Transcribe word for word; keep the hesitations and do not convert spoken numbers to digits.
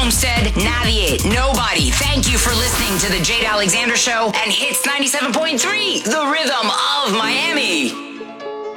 Homestead, Naviate, Nobody. Thank you for listening to the Jade Alexander Show and Hits ninety-seven point three, the rhythm of Miami.